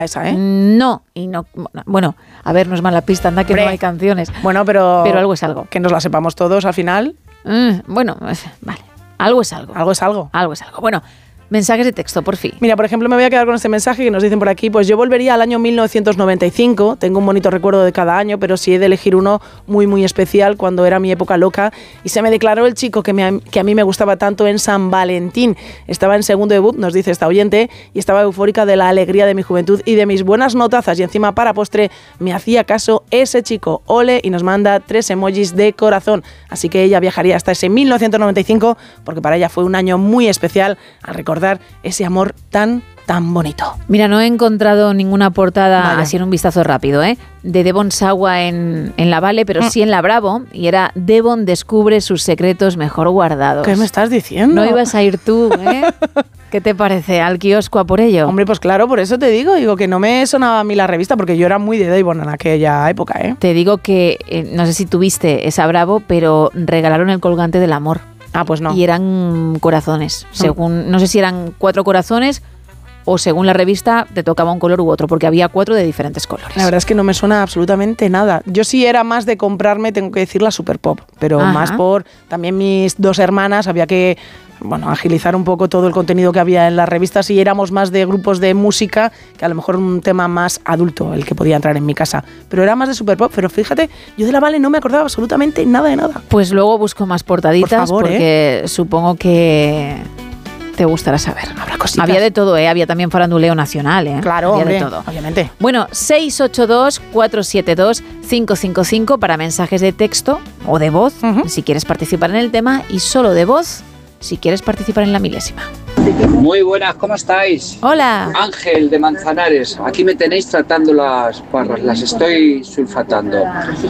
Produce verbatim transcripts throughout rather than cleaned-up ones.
esa, ¿eh? No, y no, bueno, a ver, no es mala pista, anda que Bre. no hay canciones. Bueno, pero... Pero algo es algo. Que nos la sepamos todos al final. Mm, bueno, vale, algo es algo. Algo es algo. Algo es algo. Bueno, mensajes de texto, por fin. Mira, por ejemplo, me voy a quedar con este mensaje que nos dicen por aquí. Pues yo volvería al año mil novecientos noventa y cinco. Tengo un bonito recuerdo de cada año, pero si he de elegir uno muy, muy especial, cuando era mi época loca y se me declaró el chico que, me, que a mí me gustaba tanto en San Valentín. Estaba en segundo debut, nos dice esta oyente, y estaba eufórica de la alegría de mi juventud y de mis buenas notazas. Y encima, para postre, me hacía caso ese chico. Ole, y nos manda tres emojis de corazón. Así que ella viajaría hasta ese mil novecientos noventa y cinco, porque para ella fue un año muy especial al recordar ese amor tan, tan bonito. Mira, no he encontrado ninguna portada, Vaya. así en un vistazo rápido, ¿eh? de Devon Sawa en, en la Vale, pero mm. sí en la Bravo, y era Devon descubre sus secretos mejor guardados. ¿Qué me estás diciendo? No ibas a ir tú, ¿eh? ¿Qué te parece? ¿Al kiosco a por ello? Hombre, pues claro, por eso te digo, digo que no me sonaba a mí la revista, porque yo era muy de Devon en aquella época, ¿eh? Te digo que, eh, no sé si tuviste esa Bravo, pero regalaron el colgante del amor. Ah, pues no. Y eran corazones, según, no sé si eran cuatro corazones o según la revista te tocaba un color u otro, porque había cuatro de diferentes colores. La verdad es que no me suena absolutamente nada. Yo sí era más de comprarme, tengo que decir, la Super Pop, pero Ajá. más por también mis dos hermanas, había que bueno, agilizar un poco todo el contenido que había en las revistas y éramos más de grupos de música, que a lo mejor un tema más adulto el que podía entrar en mi casa. Pero era más de Super Pop, pero fíjate, yo de la Vale no me acordaba absolutamente nada de nada. Pues luego busco más portaditas, por favor, porque ¿eh? supongo que te gustará saber. Habrá cositas. Había de todo, ¿eh? Había también faranduleo nacional, ¿eh? Claro, Había hombre, de todo. Obviamente. Bueno, seis ocho dos, cuatro siete dos, cinco cinco cinco para mensajes de texto o de voz, uh-huh. si quieres participar en el tema, y solo de voz si quieres participar en la milésima. Muy buenas, ¿cómo estáis? Hola. Ángel de Manzanares, aquí me tenéis tratando las parras, las estoy sulfatando.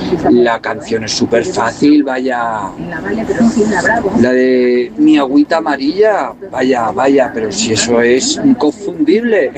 La canción es súper fácil, vaya. La de Mi agüita amarilla, vaya, vaya, pero si eso es inconfundible.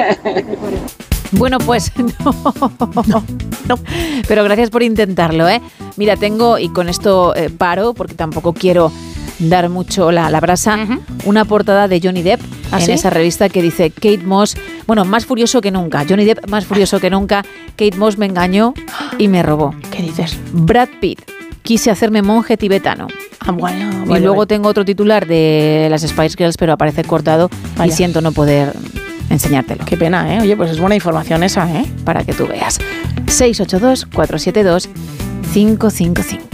Bueno, pues no. no, no. Pero gracias por intentarlo, ¿eh? Mira, tengo, y con esto eh, paro, porque tampoco quiero dar mucho la, la brasa, uh-huh. una portada de Johnny Depp ¿Ah, en sí? esa revista que dice Kate Moss, bueno, más furioso que nunca, Johnny Depp más furioso que nunca, Kate Moss me engañó y me robó. ¿Qué dices? Brad Pitt, quise hacerme monje tibetano. Ah, bueno, y bueno, luego bueno. tengo otro titular de las Spice Girls, pero aparece cortado. Vaya. Y siento no poder enseñártelo. Qué pena, ¿eh? Oye, pues es buena información esa, ¿eh? Para que tú veas. seis ocho dos, cuatro siete dos, cinco cinco cinco.